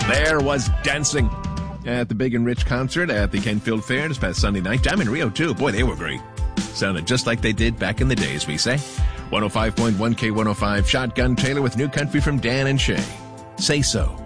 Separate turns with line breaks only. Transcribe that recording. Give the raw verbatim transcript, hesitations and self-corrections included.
There was dancing at the Big and Rich concert at the Kentfield Fair this past Sunday night. Diamond Rio, too. Boy, they were great. Sounded just like they did back in the day, as we say. one oh five point one K one oh five, Shotgun Taylor with New Country from Dan and Shay. Say So.